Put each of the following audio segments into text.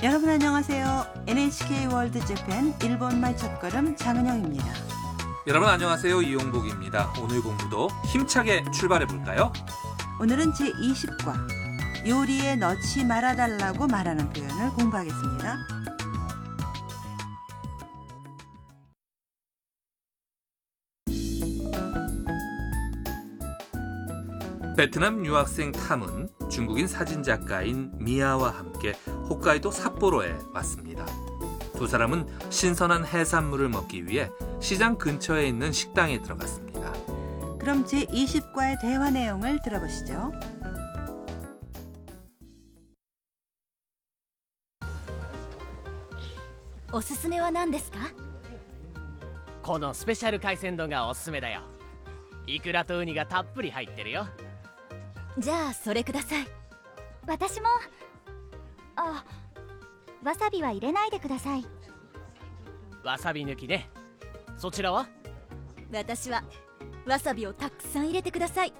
여러분 안녕하세요. NHK 월드 재팬 일본말 첫걸음 장은영입니다. 여러분 안녕하세요. 이용복입니다. 오늘 공부도 힘차게 출발해볼까요? 오늘은 제20과 요리에 넣지 말아달라고 말하는 표현을 공부하겠습니다. 베트남 유학생 탐은 중국인 사진작가인 미아와 함께 홋카이도 삿포로에 왔습니다. 두 사람은 신선한 해산물을 먹기 위해 시장 근처에 있는 식당에 들어갔습니다. 그럼 제20과의 대화 내용을 들어보시죠. おすすめは何ですか？ このスペシャル海鮮丼がおすすめだよ。イクラとウニがたっぷり入ってるよ。 じゃあそれください。私も。あ、わさびは入れないでください。 わさび抜きね。そちらは？ 私はわさびをたくさん入れてください。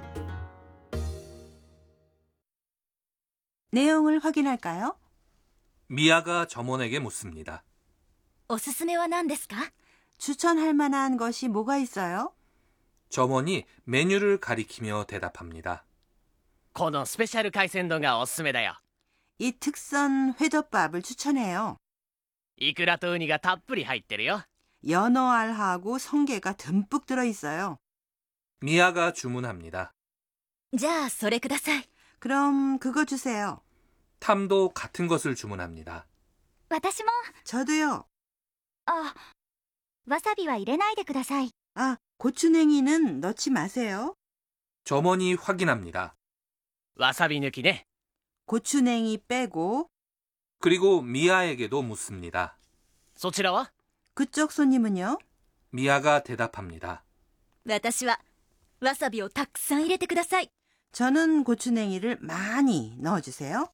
내용을 확인할까요? 미아가 점원에게 묻습니다. おすすめは何ですか？ 추천할 만한 것이 뭐가 있어요? 점원이 메뉴를 가리키며 대답합니다. このスペシャル海鮮丼がおすすめだよ。 이 특선 회덮밥을 추천해요. イクラとウニがたっぷり入ってるよ。 연어알하고 성게가 듬뿍 들어있어요. 미아가 주문합니다. じゃあそれください。 그럼 그거 주세요. 탐도 같은 것을 주문합니다. 私も。 저도요. あ、わさびは入れないでください。 아, 고추냉이는 넣지 마세요. 점원이 확인합니다. わさび抜きね。 고추냉이 빼고. 그리고 미아에게도 묻습니다. そちらは？ 그쪽 손님은요? 미아가 대답합니다. 私はわさびをたくさん入れてください。 저는 고추냉이를 많이 넣어주세요.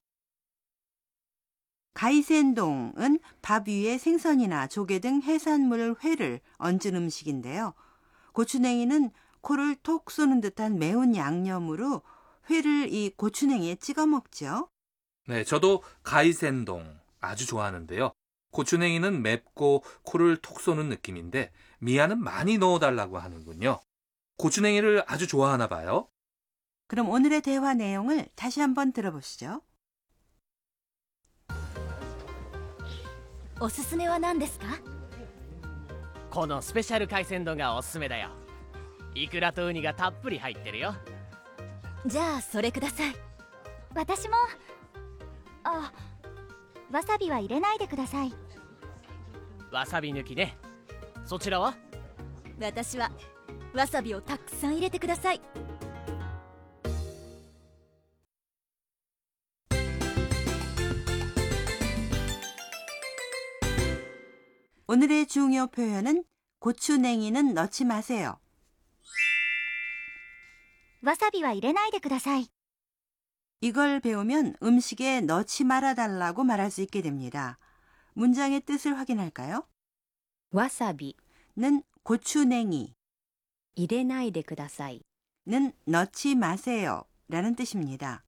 가이센동은 밥 위에 생선이나 조개 등 해산물 회를 얹은 음식인데요. 고추냉이는 코를 톡 쏘는 듯한 매운 양념으로 회를 이 고추냉이에 찍어 먹죠. 네, 저도 가이센동 아주 좋아하는데요. 고추냉이는 맵고 코를 톡 쏘는 느낌인데 미아는 많이 넣어달라고 하는군요. 고추냉이를 아주 좋아하나 봐요. 그럼 오늘의 대화 내용을 다시 한번 들어보시죠. おすすめは何ですか？ このスペシャル海鮮丼がおすすめだよ。イクラとウニがたっぷり入ってるよ。 じゃあそれください。私も。あ、わさびは入れないでください。 わさび抜きね。そちらは？ 私はわさびをたくさん入れてください。 오늘의 중요 표현은 고추냉이는 넣지 마세요. わさびは入れないでください。 이걸 배우면 음식에 넣지 말아달라고 말할 수 있게 됩니다. 문장의 뜻을 확인할까요? わさび 는 고추냉이, 入れないでください。 는 넣지 마세요 라는 뜻입니다.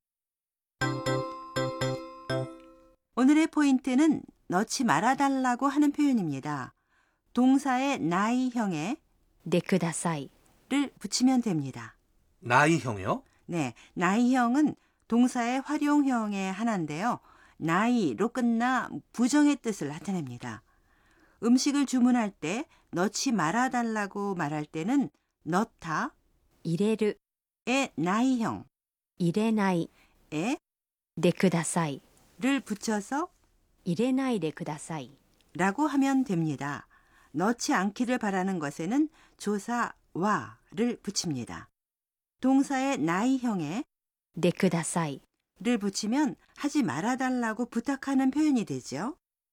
오늘의 포인트는 넣지 말아달라고 하는 표현입니다. 동사의 나이형에 でください。 를 붙이면 됩니다. 나이형이요? 네, 나이형은 동사의 활용형의 하나인데요. 나이로 끝나 부정의 뜻을 나타냅니다. 음식을 주문할 때 넣지 말아달라고 말할 때는 넣다, 入れる、 의 나이형, 入れない、 에, でください。 를 붙여서 入れないでください。 라고 하면 됩니다. 넣지 않기를 바라는 것에는 조사 와를 붙입니다. 동사의 나이형에 でください。 를 붙이면 하지 말아달라고 부탁하는 표현이 되죠.